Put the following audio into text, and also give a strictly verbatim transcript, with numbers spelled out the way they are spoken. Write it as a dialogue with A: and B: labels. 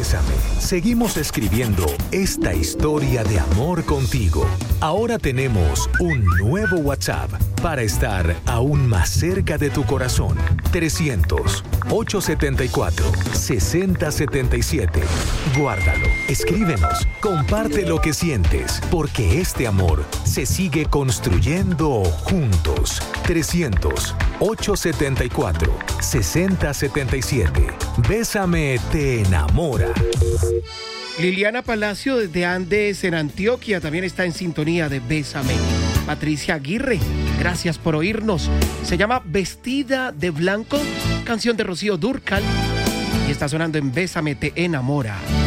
A: Bésame. Seguimos escribiendo esta historia de amor contigo. Ahora tenemos un nuevo WhatsApp para estar aún más cerca de tu corazón. trescientos, ochocientos setenta y cuatro, sesenta setenta y siete. Guárdalo, escríbenos, comparte lo que sientes, porque este amor se sigue construyendo juntos. trescientos, ochocientos setenta y cuatro, sesenta setenta y siete. Bésame te enamora.
B: Liliana Palacio desde Andes en Antioquia también está en sintonía de Bésame. Patricia Aguirre, gracias por oírnos. Se llama Vestida de Blanco, canción de Rocío Dúrcal, y está sonando en Bésame te enamora.